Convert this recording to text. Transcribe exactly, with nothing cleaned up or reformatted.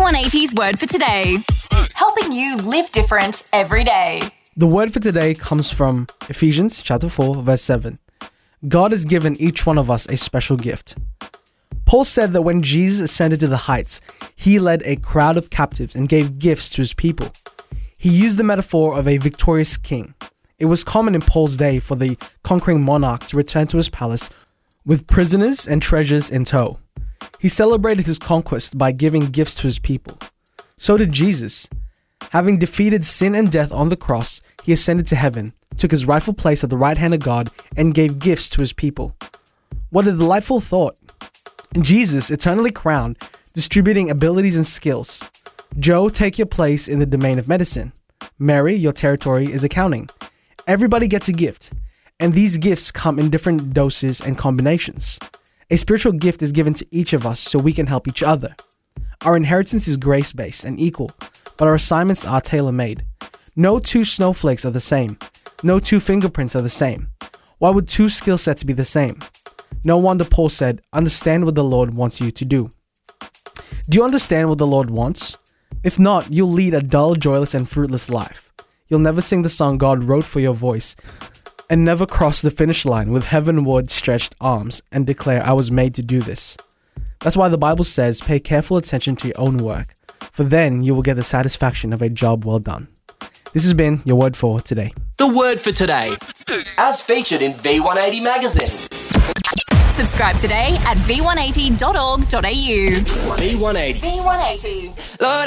one eighty's Word for Today. Helping you live different every day. The word for today comes from Ephesians chapter four, verse seven. God has given each one of us a special gift. Paul said that when Jesus ascended to the heights, he led a crowd of captives and gave gifts to his people. He used the metaphor of a victorious king. It was common in Paul's day for the conquering monarch to return to his palace with prisoners and treasures in tow. He celebrated his conquest by giving gifts to his people. So did Jesus. Having defeated sin and death on the cross, he ascended to heaven, took his rightful place at the right hand of God, and gave gifts to his people. What a delightful thought. Jesus, eternally crowned, distributing abilities and skills. Joe, take your place in the domain of medicine. Mary, your territory is accounting. Everybody gets a gift, and these gifts come in different doses and combinations. A spiritual gift is given to each of us so we can help each other. Our inheritance is grace-based and equal, but our assignments are tailor-made. No two snowflakes are the same. No two fingerprints are the same. Why would two skill sets be the same? No wonder Paul said, understand what the Lord wants you to do. Do you understand what the Lord wants? If not, you'll lead a dull, joyless, and fruitless life. You'll never sing the song God wrote for your voice, and never cross the finish line with heavenward stretched arms and declare, I was made to do this. That's why the Bible says, pay careful attention to your own work, for then you will get the satisfaction of a job well done. This has been your Word for Today. The Word for Today, as featured in V one eighty magazine. Subscribe today at v one eighty dot org dot a u. V one eighty. V one eighty. Lord,